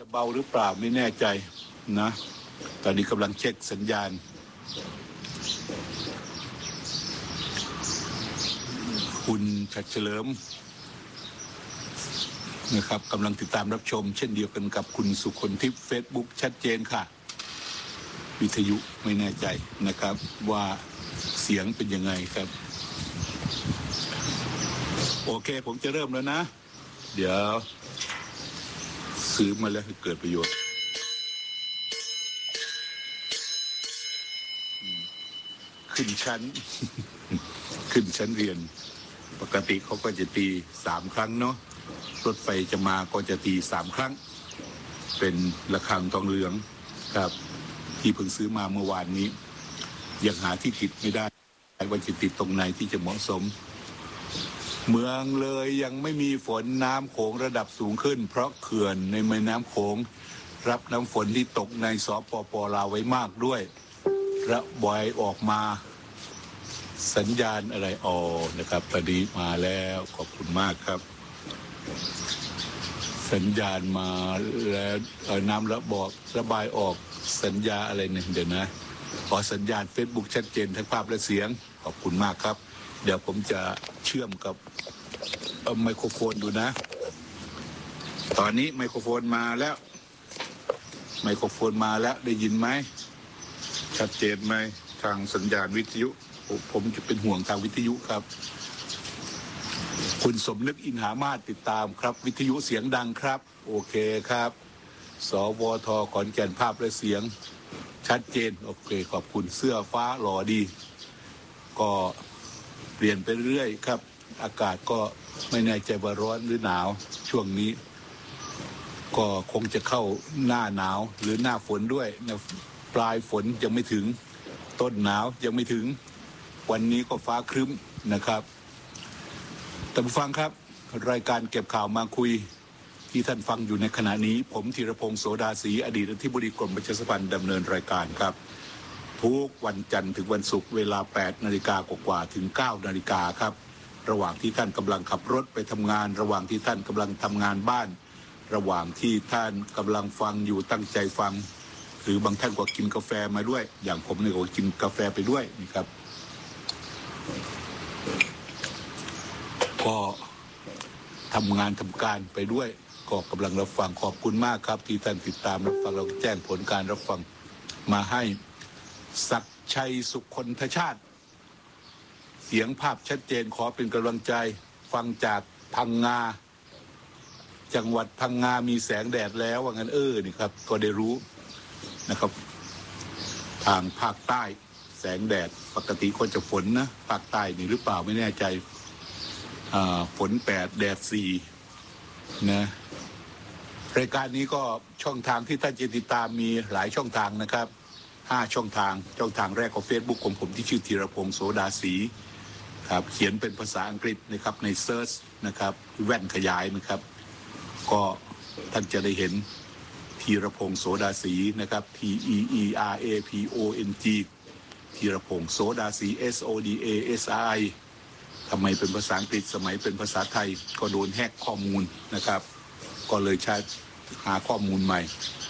เบาหรือเปล่าไม่แน่ใจนะตอนนี้กำลังเช็คสัญญาณคุณชัดเฉลิมนะครับกำลังติดตามรับชมเช่นเดียวกันกับคุณสุคนทิพย์ Facebook ชัดเจนค่ะวิทยุไม่แน่ใจนะครับว่าเสียงเป็นยังไงครับโอเคผมจะเริ่มแล้วนะเดี๋ยวซื้อมาแล้วให้เกิดประโยชน์ขึ้นชั้น ขึ้นชั้นเรียนปกติเขาก็จะตี3 ครั้งเนาะรถไฟจะมาก็จะตี3 ครั้งเป็นระฆังทองเหลืองครับที่เพิ่งซื้อมาเมื่อวานนี้ยังหาที่ติดไม่ได้ว่าจะติดตรงไหนที่จะเหมาะสมเมืองเลยยังไม่มีฝนน้ำโขงระดับสูงขึ้นเพราะเขื่อนในแม่น้ำโขงรับน้ำฝนที่ตกในสปป.ลาวไว้มากด้วยระบายออกมาสัญญาณอะไรนะครับตอนนี้มาแล้วขอบคุณมากครับสัญญาณมาแล้วน้ำระบายออกสัญญาอะไรเนี่ยเดี๋ยวนะสัญญาณ Facebook ชัดเจนทั้งภาพและเสียงขอบคุณมากครับเดี๋ยวผมจะเชื่อมกับไมโครโฟนดูนะตอนนี้ไมโครโฟนมาแล้วได้ยินไหมชัดเจนไหมทางสัญญาณวิทยุผมจะเป็นห่วงทางวิทยุครับคุณสมนึกอินหามาศติดตามครับวิทยุเสียงดังครับโอเคครับสวท.ขอนแก่นภาพและเสียงชัดเจนโอเคขอบคุณเสื้อฟ้าหล่อดีก็เปลี่ยนไปเรื่อยครับอากาศก็ไม่แน่ใจว่าร้อนหรือหนาวช่วงนี้ก็คงจะเข้าหน้าหนาวหรือหน้าฝนด้วยนะปลายฝนยังไม่ถึงต้นหนาวยังไม่ถึงวันนี้ก็ฟ้าครึ้มนะครับท่านผู้ฟังครับรายการเก็บข่าวมาคุยที่ท่านฟังอยู่ในขณะนี้ผมธีรพงษ์โสดาศรีอดีตอธิบดีกรมประชาสัมพันธ์ดำเนินรายการครับทุกวันจันทร์ถึงวันศุกร์เวลา 8 นาฬิกากว่าถึง 9 นาฬิกาครับระหว่างที่ท่านกำลังขับรถไปทำงานระหว่างที่ท่านกำลังทำงานบ้านระหว่างที่ท่านกำลังฟังอยู่ตั้งใจฟังหรือบางท่านก็กินกาแฟมาด้วยอย่างผมเนี่ยก็กินกาแฟไปด้วยนี่ครับก็ทำงานทำการไปด้วยก็กำลังรับฟังขอบคุณมากครับที่ท่านติดตามรับฟังเราแจ้งผลการรับฟังมาให้ศักดิ์ชัยสุคนทชาติเสียงภาพชัดเจนขอเป็นกำลังใจฟังจากพังงาจังหวัดพังงามีแสงแดดแล้วว่างั้นนี่ครับก็ได้รู้นะครับทางภาคใต้แสงแดดปกติก็จะฝนนะภาคใต้นี่หรือเปล่าไม่แน่ใจฝน8แดด4นะรายการนี้ก็ช่องทางที่ท่านจะติดตามมีหลายช่องทางนะครับ5 ช่องทางแรกของ Facebook ของผมที่ชื่อธีรพงษ์โสดาศรีครับเขียนเป็นภาษาอังกฤษนะครับในเซิร์ชนะครับแว่นขยายนะครับก็ท่านจะได้เห็นธีรพงษ์โสดาศรีนะครับ TEERAPONG ธีรพงษ์โสดาศรี SODASI ทำไมเป็นภาษาอังกฤษสมัยเป็นภาษาไทยก็โดนแฮกข้อมูลนะครับก็เลยใช้หาข้อมูลใหม่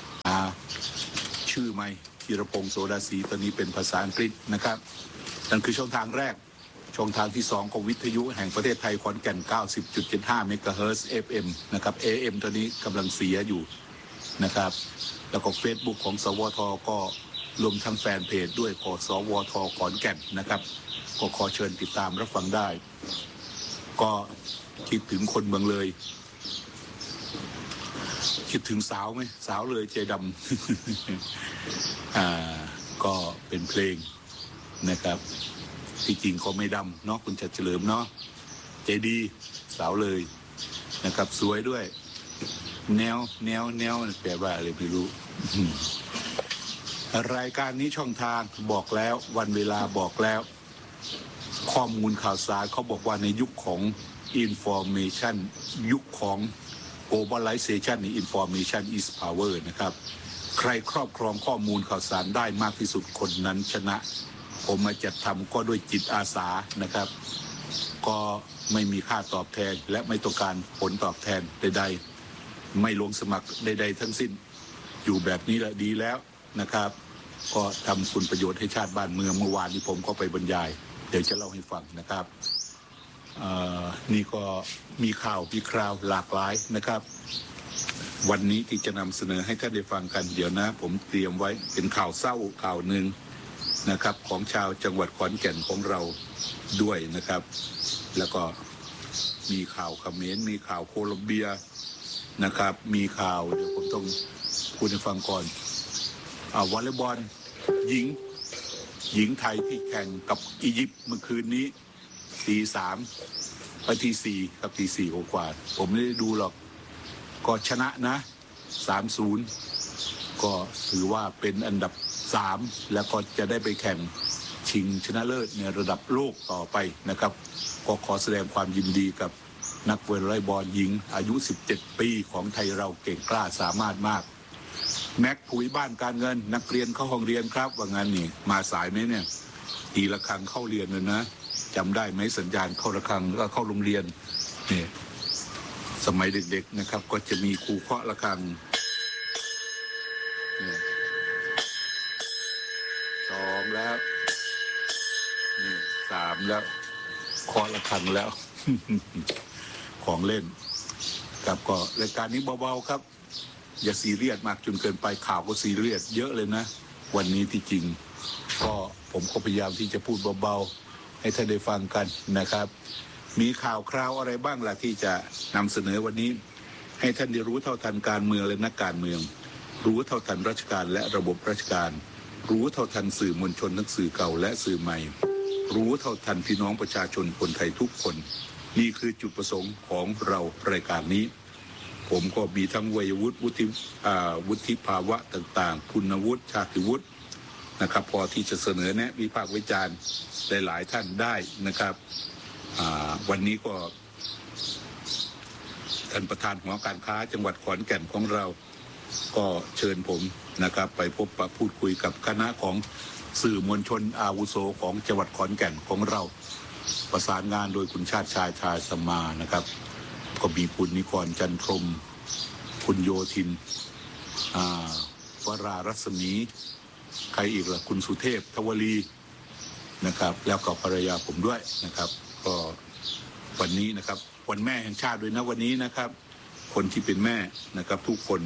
ชื่อใหม่ธีรพงษ์โสดาศรีตอนนี้เป็นภาษาอังกฤษนะครับนั่นคือช่องทางแรกช่องทางที่2ของวิทยุแห่งประเทศไทยขอนแก่น 90.75 เมกะเฮิรตซ์ FM นะครับ AM ตอนนี้กำลังเสียอยู่นะครับแล้วก็ Facebook ของสวท.ก็รวมทั้งแฟนเพจด้วยของสวท.ขอนแก่นนะครับก็ขอเชิญติดตามรับฟังได้ก็คิดถึงคนเมืองเลยคิดถึงสาวไหมสาวเลยใจดำก็เป็นเพลงนะครับที่จริงเขาไม่ดำเนาะคุณชัดเฉลิมเนาะใจดีสาวเลยนะครับสวยด้วยแนวแปลว่าอะไรไม่รู้ รายการนี้ช่องทางบอกแล้ววันเวลาบอกแล้วข้อมูลข่าวสารเขาบอกว่าในยุคของ information ยุคของ globalization information is power นะครับใครครอบครองข้อมูลข่าวสารได้มากที่สุดคนนั้นชนะผมมาจัดทำก็ด้วยจิตอาสานะครับก็ไม่มีค่าตอบแทนและไม่ต้องการผลตอบแทนใดๆไม่ลงสมัครใดๆทั้งสิ้นอยู่แบบนี้แหละดีแล้วนะครับก็ทำคุณประโยชน์ให้ชาติบ้านเมืองเมื่อวานนี้ผมก็ไปบรรยายเดี๋ยวจะเล่าให้ฟังนะครับนี่ก็มีข่าวมีคราวหลากหลายนะครับวันนี้ที่จะนำเสนอให้ท่านได้ฟังกันเดี๋ยวนะผมเตรียมไว้เป็นข่าวเศร้าข่าวหนึ่งนะครับของชาวจังหวัดขอนแก่นของเราด้วยนะครับแล้วก็มีข่าวเขมรมีข่าวโคลอมเบียนะครับมีข่าวเดี๋ยวผมต้องพูดให้ฟังก่อนวอลเลย์บอลหญิงไทยที่แข่งกับอียิปต์เมื่อคืนนี้ตีสามไปตีสี่ครับตีสี่กว่าผมไม่ได้ดูหรอกก็ชนะนะ3-0ก็ถือว่าเป็นอันดับ3แล้วก็จะได้ไปแข่งชิงชนะเลิศในระดับโลกต่อไปนะครับก็ขอแสดงความยินดีกับนักวอลเลย์บอลหญิงอายุ17ปีของไทยเราเก่งกล้าสามารถมากแม็กผุยบ้านการเงินนักเรียนเข้าห้องเรียนครับว่างั้นนี่มาสายไหมเนี่ยตีระฆังเข้าเรียนเลยนะจำได้ไหมสัญญาณเข้าระฆังแล้วก็เข้าโรงเรียนนี่สมัยเด็กๆนะครับก็จะมีครูเคาะระฆัง2แล้วนี่3แล้วเคาะระฆังแล้ว ของเล่นครับก็รายการนี้เบาๆครับอย่าซีเรียสมากจนเกินไปข่าวก็ซีเรียสเยอะเลยนะวันนี้ที่จริงก็ผมก็พยายามที่จะพูดเบาๆให้ท่านได้ฟังกันนะครับมีข่าวคราวอะไรบ้างล่ะที่จะนำเสนอวันนี้ให้ท่านได้รู้เท่าทันการเมืองและนักการเมืองรู้เท่าทันราชการและระบบราชการรู้เท่าทันสื่อมวลชนทั้งสื่อเก่าและสื่อใหม่รู้เท่าทันพี่น้องประชาชนคนไทยทุกคนนี่คือจุดประสงค์ของเรารายการนี้ผมก็มีทั้งวัยวุฒิวุฒิภาวะต่างๆคุณวุฒิชาติวุฒินะครับพอที่จะเสนอแนะวิพากษ์วิจารณ์หลายๆท่านได้นะครับวันนี้ก็ท่านประธานหอการค้าจังหวัดขอนแก่นของเราก็เชิญผมนะครับไปพบปะพูดคุยกับคณะของสื่อมวลชนอาวุโสของจังหวัดขอนแก่นของเราประสานงานโดยคุณชาติชายชาสมานะครับก็มีคุณนิกรจันทรมคุณโยธินวรารัศมีใครอีกล่ะคุณสุเทพทวลีนะครับแล้วก็ภรรยาผมด้วยนะครับก็วันนี้นะครับวันแม่แห่งชาติด้วยนะวันนี้นะครับคนที่เป็นแม่นะครับทุกคน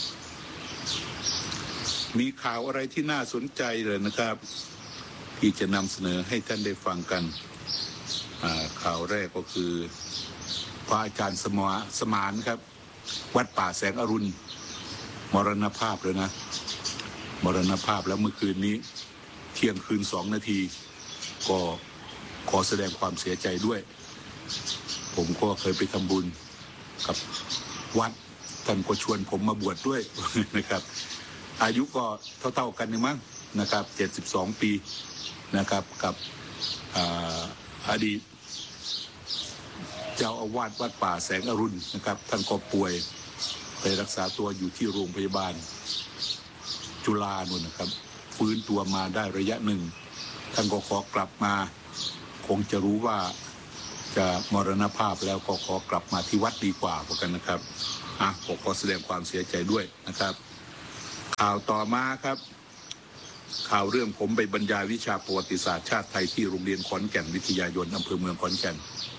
มีข่าวอะไรที่น่าสนใจเลยนะครับที่จะนำเสนอให้ท่านได้ฟังกันข่าวแรกก็คือพระอาจารย์สมานครับวัดป่าแสงอรุณมรณภาพเลยนะมรณภาพแล้วเมื่อคืนนี้เที่ยงคืน2 นาทีก็ขอแสดงความเสียใจด้วยผมก็เคยไปทำบุญกับวัดท่านก็ชวนผมมาบวชด้วยนะครับอายุก็เท่าๆกันนี่มั้งนะครับ72 ปีนะครับกับอดีตเจ้าอาวาสวัดป่าแสงอรุณนะครับท่านก็ป่วยไปรักษาตัวอยู่ที่โรงพยาบาลจุฬานู่นนะครับฟื้นตัวมาได้ระยะหนึ่งท่านก็ขอกลับมาคงจะรู้ว่าจะมรณภาพแล้วก็ขอกลับมาที่วัดดีกว่าพวกกันนะครับผมขอแสดงความเสียใจด้วยนะครับข่าวต่อมาครับข่าวเรื่องผมไปบรรยายวิชาประวัติศาสตร์ชาติไทยที่โรงเรียนขอนแก่นวิทยายนอำเภอเมืองขอนแก่น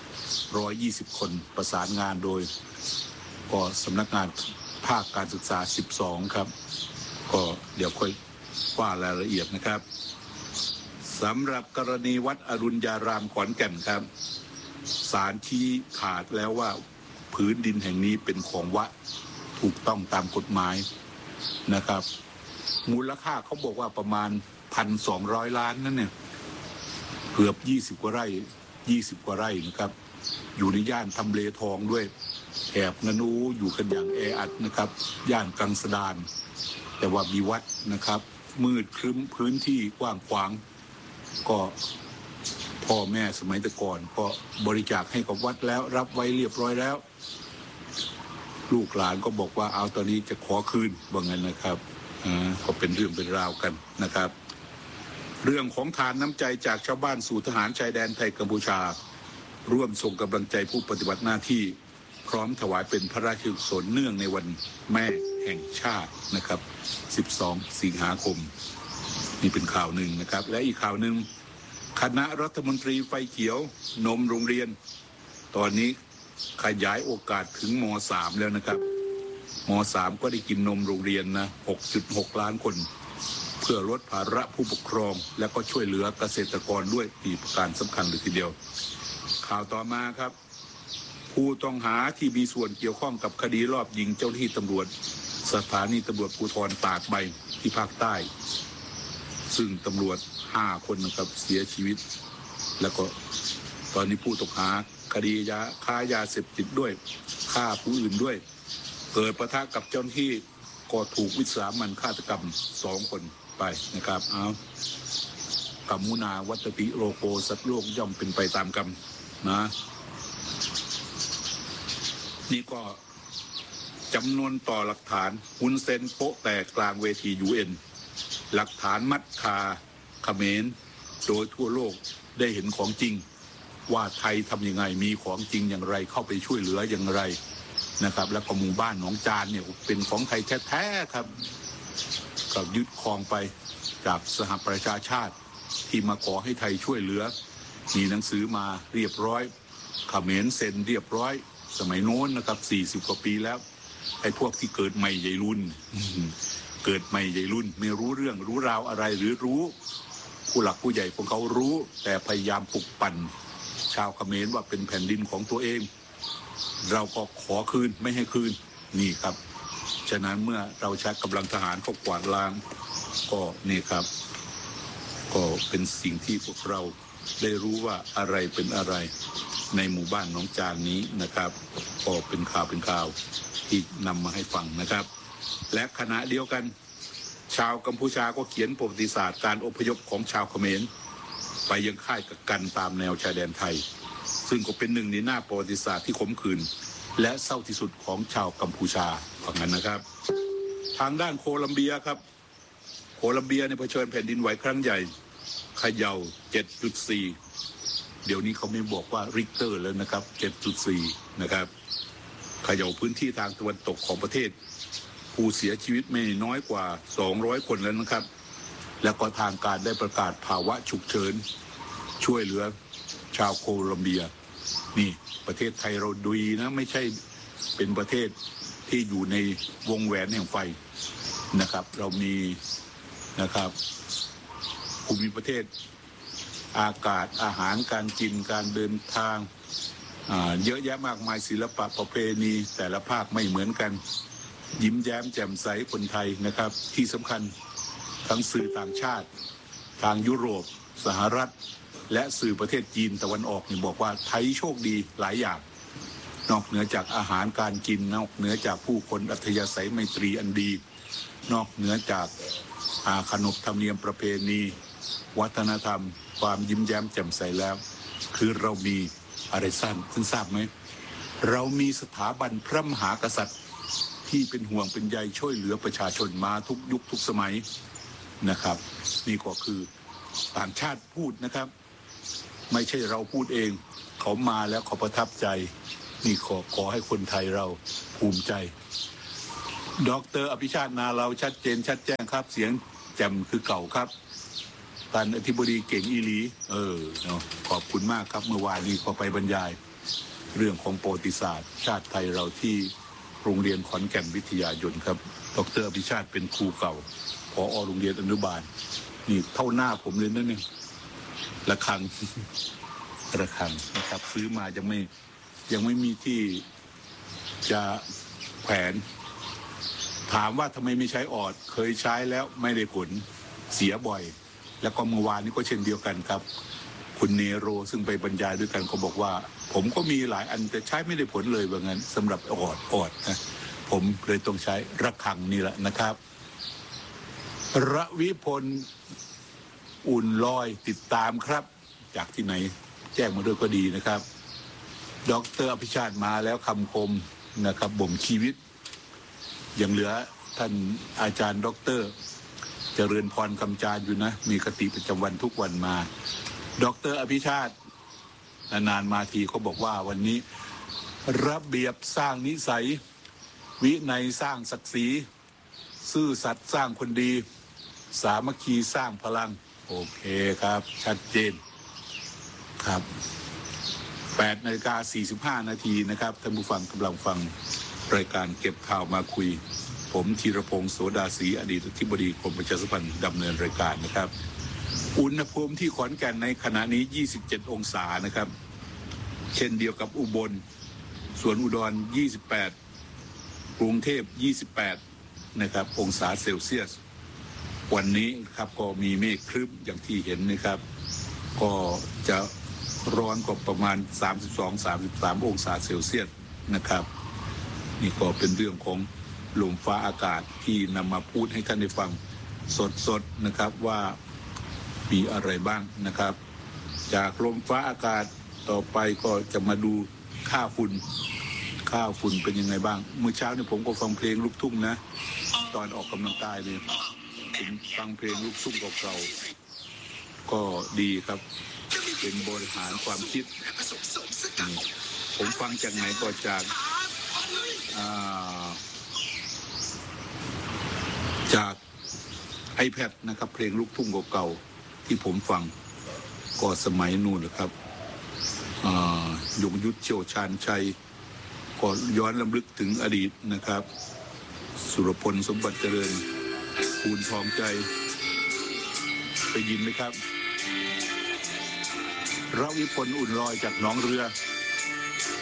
120 คนประสานงานโดยก็สำนักงานภาคการศึกษา12ครับก็เดี๋ยวค่อยว่ารายละเอียดนะครับสำหรับกรณีวัดอรุณยารามขอนแก่นครับศาลชี้ขาดแล้วว่าพื้นดินแห่งนี้เป็นของวัดถูกต้องตามกฎหมายนะครับมูลค่าเขาบอกว่าประมาณ 1,200 ล้านนั่นเนี่ยเกือบ20 กว่าไร่20 กว่าไร่นะครับอยู่ในย่านทำเลทองด้วยแถบนานูอยู่กันอย่างแออัดนะครับย่านกังสดานแต่ว่ามีวัดนะครับมืดครึ้มพื้นที่กว้างขวางก็พ่อแม่สมัยแต่ก่อนก็บริจาคให้กับวัดแล้วรับไว้เรียบร้อยแล้วลูกหลานก็บอกว่าเอาตอนนี้จะขอคืนว่างั้นนะครับก็เป็นเรื่องเป็นราวกันนะครับเรื่องของทานน้ำใจจากชาวบ้านสู่ทหารชายแดนไทยกัมพูชาร่วมส่งกำลังใจผู้ปฏิบัติหน้าที่ร้อมถวายเป็นพระราชกุศลเนื่องในวันแม่แห่งชาตินะครับ12 สิงหาคมนี่เป็นข่าวหนึ่งนะครับและอีกข่าวหนึ่งคณะรัฐมนตรีไฟเขียวนมโรงเรียนตอนนี้ขยายโอกาสถึงม.3 แล้วนะครับม.3 ก็ได้กินนมโรงเรียนนะ 6.6 ล้านคนเพื่อลดภาระผู้ปกครองและก็ช่วยเหลือเกษตรกรด้วยอีกประการสำคัญเลยทีเดียวข่าวต่อมาครับผู้ต้องหาที่มีส่วนเกี่ยวข้องกับคดีรอบยิงเจ้าหน้าที่ตำรวจสถานีตำรวจภูธรตากใบที่ภาคใต้ซึ่งตำรวจ5 คนนะครับเสียชีวิตแล้วก็ตอนนี้ผู้ต้องหาคดีค้ายาเสพติดด้วยฆ่าผู้อื่นด้วยเกิดปะทะกับเจ้าหน้าที่ก็ถูกวิสามันฆาตกรรม2 คนไปนะครับกัมมุนาวัตติโลโกสัตว์โลกย่อมเป็นไปตามกรรมนะนี่ก็จำนวนต่อหลักฐานฮุนเซนโป๊ะแตกกลางเวที UN หลักฐานมัดคาเขมรโดยทั่วโลกได้เห็นของจริงว่าไทยทำยังไงมีของจริงอย่างไรเข้าไปช่วยเหลืออย่างไรนะครับแล้วก็หมู่บ้านหนองจานเนี่ยเป็นของไทยแท้ๆครับก็ยึดครองไปจากสหประชาชาติที่มาขอให้ไทยช่วยเหลือมีหนังสือมาเรียบร้อยเขมรเซ็นเรียบร้อยสมัยโน้นนะครับ40 กว่าปีแล้วไอ้พวกที่เกิดใหม่ใหญ่รุ่นเกิดใหม่ใหญ่รุ่นไม่รู้เรื่องรู้ราวอะไรหรือรู้ผู้หลักผู้ใหญ่ของเขารู้แต่พยายามปลุกปั่นชาวเขมรว่าเป็นแผ่นดินของตัวเองเราก็ขอคืนไม่ให้คืนนี่ครับฉะนั้นเมื่อเราใช้กำลังทหารเข้ากวาดล้างก็นี่ครับก็เป็นสิ่งที่พวกเราได้รู้ว่าอะไรเป็นอะไรในหมู่บ้านหนองจานนี้นะครับก็เป็นข่าวที่นำมาให้ฟังนะครับและขณะเดียวกันชาวกัมพูชาก็เขียนประวัติศาสตร์การอพยพของชาวเขมรไปยังค่ายกักกันตามแนวชายแดนไทยซึ่งก็เป็นหนึ่งในหน้าประวัติศาสตร์ที่ขมขื่นและเศร้าที่สุดของชาวกัมพูชาว่างั้นนะครับทางด้านโคลัมเบียครับโคลัมเบียในเผชิญแผ่นดินไหวครั้งใหญ่เขย่า 7.4 เดี๋ยวนี้เขาไม่บอกว่าริกเตอร์แล้วนะครับ 7.4 นะครับเขย่าพื้นที่ทางตะวันตกของประเทศผู้เสียชีวิตไม่น้อยกว่า200 คนแล้วนะครับแล้วก็ทางการได้ประกาศภาวะฉุกเฉินช่วยเหลือชาวโคลัมเบียนี่ประเทศไทยเราดีนะไม่ใช่เป็นประเทศที่อยู่ในวงแหวนแห่งไฟนะครับเรามีนะครับภูมิประเทศอากาศอาหารการกินการเดินทางเยอะแยะมากมายศิลปะประเพณีแต่ละภาคไม่เหมือนกันยิ้มแย้มแจ่มใสคนไทยนะครับที่สำคัญทั้งสื่อต่างชาติทางยุโรปสหรัฐและสื่อประเทศจีนตะวันออกนี่บอกว่าไทยโชคดีหลายอย่างนอกเหนือจากอาหารการกินนอกเหนือจากผู้คนอัธยาศัยไมตรีอันดีนอกเหนือจากขนบธรรมเนียมประเพณีวัฒนธรรมความยิ้มแย้มแจ่มใสแล้วคือเรามีอะไรสั้นซึ่งทราบไหมเรามีสถาบันพระมหากษัตริย์ที่เป็นห่วงเป็นใยช่วยเหลือประชาชนมาทุกยุคทุกสมัยนะครับนี่ก็คือต่างชาติพูดนะครับไม่ใช่เราพูดเองเขามาแล้วเขาประทับใจนี่ขอให้คนไทยเราภูมิใจดร.อภิชาตินาเราชัดเจนชัดแจ้งครับเสียงแจ่มคือเก่าครับท่านอธิบดีเก่งอีหลีขอบคุณมากครับเมื่อวานนี้ก็ไปบรรยายเรื่องของประวัติศาสตร์ชาติไทยเราที่โรงเรียนขอนแก่นวิทยายนครับดร.อภิชาติเป็นครูเก่าผอ.โรงเรียนอนุบาลนี่เท่าหน้าผมเลยนั่นเองระฆังนะครับซื้อมายังไม่มีที่จะแขวนถามว่าทำไมไม่ใช้ออดเคยใช้แล้วไม่ได้ผลเสียบ่อยแล้วก็เมื่อวานนี้ก็เช่นเดียวกันครับคุณเนโรซึ่งไปบรรยายด้วยกันเขาบอกว่าผมก็มีหลายอันแต่ใช้ไม่ได้ผลเลยว่างั้นสำหรับออดนะผมเลยต้องใช้ระฆังนี่แหละนะครับระวิพลอุ่นลอยติดตามครับจากที่ไหนแจ้งมาด้วยก็ดีนะครับดร.อภิชาติมาแล้วคำคมนะครับบ่มชีวิตยังเหลือท่านอาจารย์ดร.เจริญพรคำจารอยู่นะมีคติประจำวันทุกวันมาดร.อภิชาตินานๆมาทีเขาบอกว่าวันนี้ระเบียบสร้างนิสัยวินัยสร้างศักดิ์ศรีซื่อสัตย์สร้างคนดีสามัคคีสร้างพลังโอเคครับชัดเจนครับ8:45 นาทีนะครับท่านผู้ฟังกำลังฟังรายการเก็บข่าวมาคุยผมธีรพงศ์โสดาศรีอดีตอธิบดีกรมประชาสัมพันธ์ดำเนินรายการนะครับอุณหภูมิที่ขอนแก่นในขณะนี้27 องศานะครับเช่นเดียวกับอุบลส่วนอุดร28กรุงเทพ28นะครับองศาเซลเซียสวันนี้ครับก็มีเมฆครึ้มอย่างที่เห็นนะครับก็จะร้อนกว่าประมาณ32-33องศาเซลเซียสนะครับนี่ก็เป็นเรื่องของลมฟ้าอากาศที่นำมาพูดให้ท่านได้ฟังสดๆนะครับว่ามีอะไรบ้างนะครับจากลมฟ้าอากาศต่อไปก็จะมาดูค่าฝุ่นเป็นยังไงบ้างเมื่อเช้าเนี่ยผมก็ฟังเพลงลูกทุ่งนะตอนออกกำลังกายเนี่ยผมฟังเพลงลูกทุ่งเก่าๆก็ดีครับเป็นบริหารความคิดผมฟังจากไหนก็จาก iPad นะครับเพลงลูกทุ่งเก่าๆที่ผมฟังก็สมัยนู่นนะครับยงยุทธเชี่ยวชาญชัยก็ย้อนรำลึกถึงอดีตนะครับสุรพลสมบัติเจริญภูลทองใจไปยินไหมครับรวิพลอุ่นลอยจากหนองเรือ